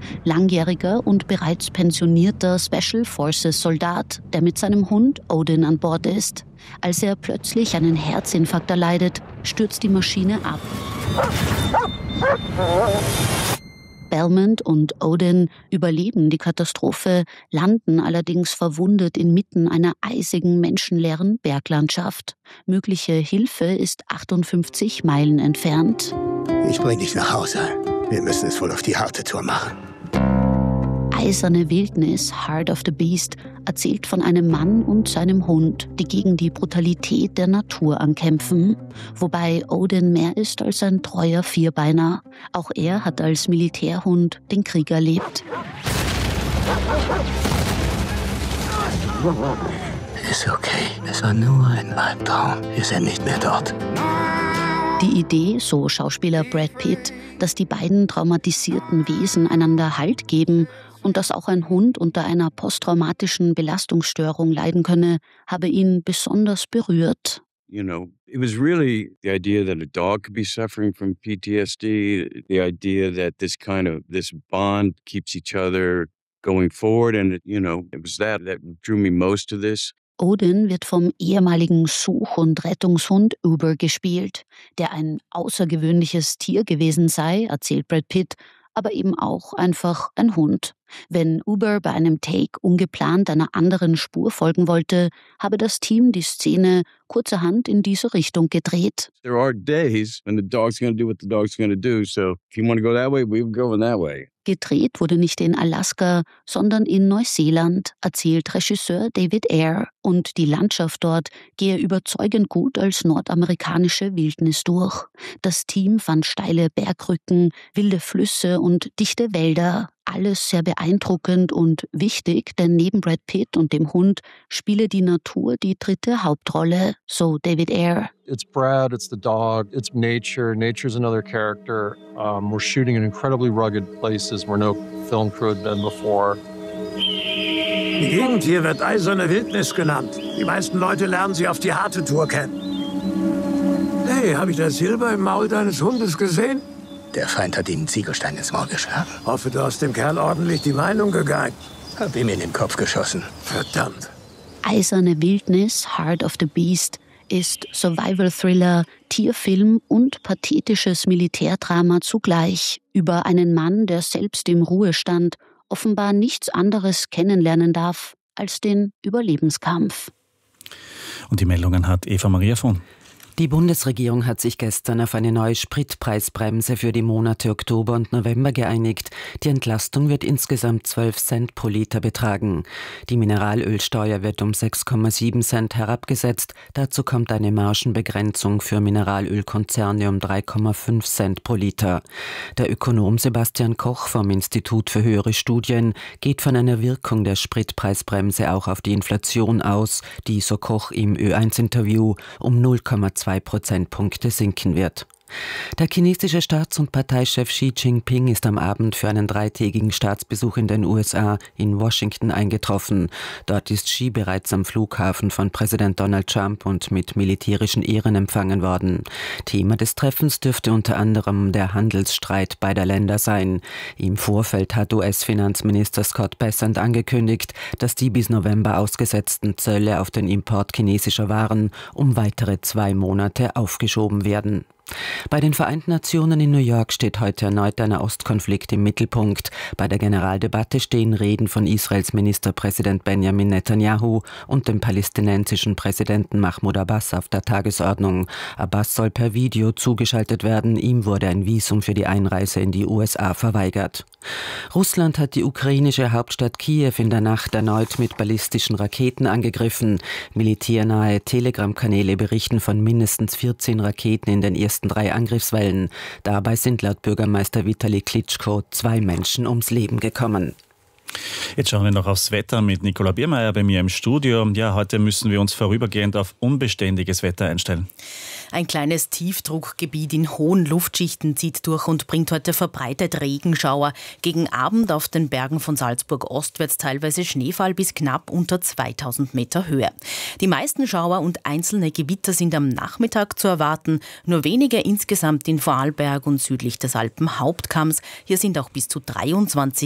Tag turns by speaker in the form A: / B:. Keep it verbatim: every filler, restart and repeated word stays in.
A: langjähriger und bereits pensionierter Special Forces Soldat, der mit seinem Hund Odin an Bord ist. Als er plötzlich einen Herzinfarkt erleidet, stürzt die Maschine ab. Belmont und Odin überleben die Katastrophe, landen allerdings verwundet inmitten einer eisigen, menschenleeren Berglandschaft. Mögliche Hilfe ist achtundfünfzig Meilen entfernt.
B: Ich bring dich nach Hause. Wir müssen es wohl auf die harte Tour machen.
A: Eiserne Wildnis, Heart of the Beast, erzählt von einem Mann und seinem Hund, die gegen die Brutalität der Natur ankämpfen. Wobei Odin mehr ist als ein treuer Vierbeiner. Auch er hat als Militärhund den Krieg erlebt.
B: Ist okay. Es war nur ein Albtraum. Wir sind nicht mehr dort.
A: Die Idee, so Schauspieler Brad Pitt, dass die beiden traumatisierten Wesen einander Halt geben und dass auch ein Hund unter einer posttraumatischen Belastungsstörung leiden könne, habe ihn besonders berührt.
C: You know, it was really the idea that a dog could be suffering from P T S D, the idea that this kind of, this bond keeps each other going forward. And, you know, it was that that drew me most to this.
A: Odin wird vom ehemaligen Such- und Rettungshund Uber gespielt, der ein außergewöhnliches Tier gewesen sei, erzählt Brad Pitt, aber eben auch einfach ein Hund. Wenn Uber bei einem Take ungeplant einer anderen Spur folgen wollte, habe das Team die Szene kurzerhand in diese Richtung gedreht.
C: There are days when the dog's going to do what the dog's going to do, so if you want to go that way, we're going that way.
A: Gedreht wurde nicht in Alaska, sondern in Neuseeland, erzählt Regisseur David Ayer. Und die Landschaft dort gehe überzeugend gut als nordamerikanische Wildnis durch. Das Team fand steile Bergrücken, wilde Flüsse und dichte Wälder. Alles sehr beeindruckend und wichtig, denn neben Brad Pitt und dem Hund spiele die Natur die dritte Hauptrolle, so David Ayer.
D: It's Brad, it's the dog, it's nature. Nature's another character. Um, we're shooting in incredibly rugged places where no film crew had been before.
E: Die Gegend hier wird eiserne Wildnis genannt. Die meisten Leute lernen sie auf die harte Tour kennen. Hey, habe ich das Silber im Maul deines Hundes gesehen?
B: Der Feind hat ihm einen Ziegelstein ins Maul geschlagen.
E: Hoffe, du hast dem Kerl ordentlich die Meinung gegeigt.
B: Hab ihm in den Kopf geschossen.
E: Verdammt.
A: Eiserne Wildnis, Heart of the Beast, ist Survival-Thriller, Tierfilm und pathetisches Militärdrama zugleich über einen Mann, der selbst im Ruhestand offenbar nichts anderes kennenlernen darf als den Überlebenskampf.
F: Und die Meldungen hat Eva Maria von.
G: Die Bundesregierung hat sich gestern auf eine neue Spritpreisbremse für die Monate Oktober und November geeinigt. Die Entlastung wird insgesamt zwölf Cent pro Liter betragen. Die Mineralölsteuer wird um sechs Komma sieben Cent herabgesetzt. Dazu kommt eine Margenbegrenzung für Mineralölkonzerne um drei Komma fünf Cent pro Liter. Der Ökonom Sebastian Koch vom Institut für höhere Studien geht von einer Wirkung der Spritpreisbremse auch auf die Inflation aus, die, so Koch im Ö eins Interview, um null Komma zwei Prozentpunkte sinken wird. Der chinesische Staats- und Parteichef Xi Jinping ist am Abend für einen dreitägigen Staatsbesuch in den U S A in Washington eingetroffen. Dort ist Xi bereits am Flughafen von Präsident Donald Trump und mit militärischen Ehren empfangen worden. Thema des Treffens dürfte unter anderem der Handelsstreit beider Länder sein. Im Vorfeld hat U S-Finanzminister Scott Bessent angekündigt, dass die bis November ausgesetzten Zölle auf den Import chinesischer Waren um weitere zwei Monate aufgeschoben werden. Bei den Vereinten Nationen in New York steht heute erneut der Nahostkonflikt im Mittelpunkt. Bei der Generaldebatte stehen Reden von Israels Ministerpräsident Benjamin Netanyahu und dem palästinensischen Präsidenten Mahmoud Abbas auf der Tagesordnung. Abbas soll per Video zugeschaltet werden. Ihm wurde ein Visum für die Einreise in die U S A verweigert. Russland hat die ukrainische Hauptstadt Kiew in der Nacht erneut mit ballistischen Raketen angegriffen. Militärnahe Telegram-Kanäle berichten von mindestens vierzehn Raketen in den ersten drei Angriffswellen. Dabei sind laut Bürgermeister Vitali Klitschko zwei Menschen ums Leben gekommen.
F: Jetzt schauen wir noch aufs Wetter mit Nicola Biermeier bei mir im Studio. Ja, heute müssen wir uns vorübergehend auf unbeständiges Wetter einstellen.
H: Ein kleines Tiefdruckgebiet in hohen Luftschichten zieht durch und bringt heute verbreitet Regenschauer. Gegen Abend auf den Bergen von Salzburg ostwärts teilweise Schneefall bis knapp unter zweitausend Meter Höhe. Die meisten Schauer und einzelne Gewitter sind am Nachmittag zu erwarten. Nur wenige insgesamt in Vorarlberg und südlich des Alpenhauptkamms. Hier sind auch bis zu dreiundzwanzig